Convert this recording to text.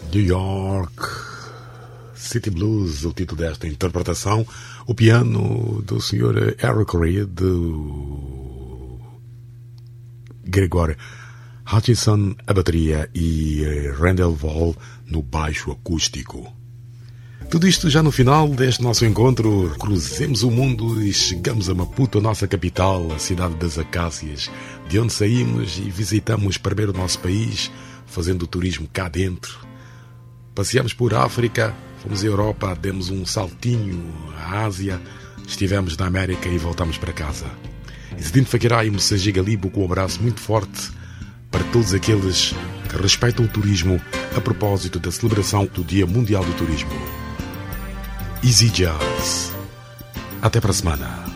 New York City Blues, o título desta interpretação, o piano do Sr. Eric Reed, do Gregory Hutchinson, a bateria e Randall Wall no baixo acústico. Tudo isto já no final deste nosso encontro. Cruzemos o mundo e chegamos a Maputo, a nossa capital, a cidade das acácias, de onde saímos e visitamos primeiro o nosso país, fazendo turismo cá dentro. Passeamos por África, fomos à Europa, demos um saltinho à Ásia, estivemos na América e voltamos para casa. Isidine Faquirá e Moçangi Galibo com um abraço muito forte para todos aqueles que respeitam o turismo a propósito da celebração do Dia Mundial do Turismo. Easy Jazz. Até para a semana.